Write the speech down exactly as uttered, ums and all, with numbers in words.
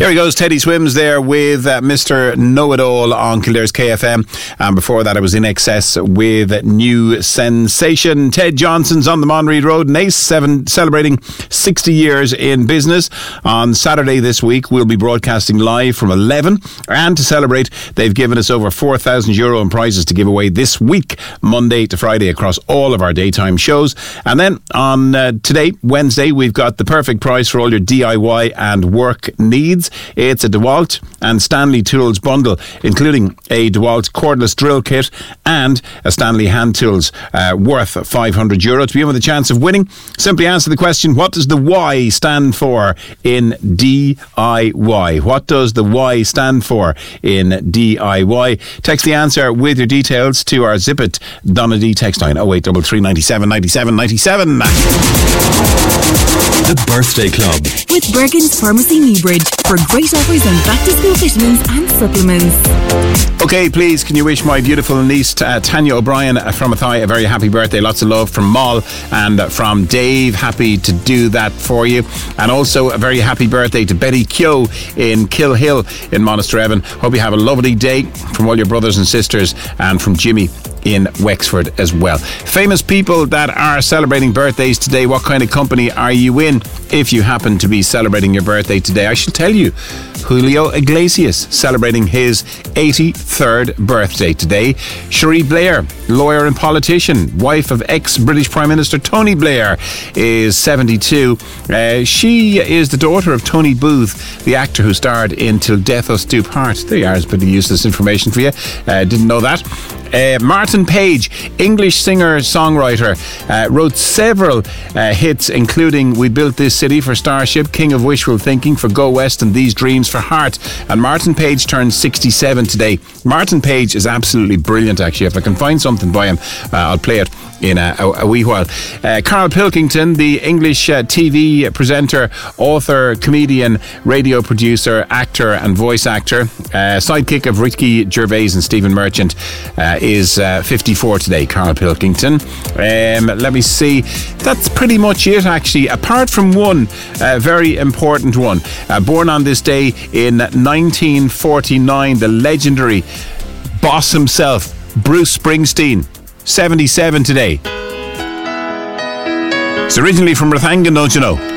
Here he goes, Teddy Swims there with uh, Mister Know-It-All on Kildare's K F M. And before that, I was In Excess with New Sensation. Ted Johnson's on the Monreid Road, and Ace seven celebrating sixty years in business. On Saturday this week, we'll be broadcasting live from eleven. And to celebrate, they've given us over four thousand euro in prizes to give away this week, Monday to Friday, across all of our daytime shows. And then on uh, today, Wednesday, we've got the perfect price for all your D I Y and work needs. It's a DeWalt and Stanley Tools bundle, including a DeWalt cordless drill kit and a Stanley hand tools uh, worth five hundred euro. To be in with a chance of winning, simply answer the question, what does the Y stand for in D I Y? What does the Y stand for in D I Y? Text the answer with your details to our Zip It Donady text line oh eight three three, nine seven, nine seven, nine seven. The Birthday Club with Bergen's Pharmacy Newbridge for great offers on back-to-school vitamins and supplements. Okay, please, can you wish my beautiful niece uh, Tanya O'Brien uh, from Athy a very happy birthday? Lots of love from Moll and uh, from Dave. Happy to do that for you. And also a very happy birthday to Betty Kyo in Killhill in Monasterevin. Hope you have a lovely day from all your brothers and sisters, and from Jimmy in Wexford as well. Famous people that are celebrating birthdays today. What kind of company are you in if you happen to be celebrating your birthday today? I should tell you, Julio Iglesias celebrating his eighty-third birthday today. Cherie Blair, lawyer and politician, wife of ex-British Prime Minister Tony Blair, is seventy-two. Uh, she is the daughter of Tony Booth, the actor who starred in Till Death Us Do Part. There you are, it's a bit of useless information for you. Uh, didn't know that. Uh, Martin Page, English singer-songwriter, uh, wrote several uh, hits, including We Built This City for Starship, King of Wishful Thinking for Go West, and These Dreams for Heart. And Martin Page turned sixty-seven today. Martin Page is absolutely brilliant, actually. If I can find something by him, uh, I'll play it in a, a, a wee while. Uh, Carl Pilkington, the English uh, T V presenter, author, comedian, radio producer, actor and voice actor, uh, sidekick of Ricky Gervais and Stephen Merchant, uh, is uh, fifty-four today, Carl Pilkington. Um, let me see. That's pretty much it, actually, apart from one uh, very important one. Uh, born on this day in nineteen forty-nine, the legendary boss himself, Bruce Springsteen, seventy-seven today. It's originally from Rathangan, don't you know?